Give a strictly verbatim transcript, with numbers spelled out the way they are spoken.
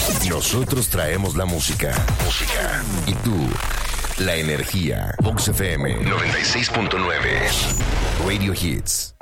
Nosotros traemos la música. Música. Y tú, la energía. Vox F M noventa y seis punto nueve. Radio Hits.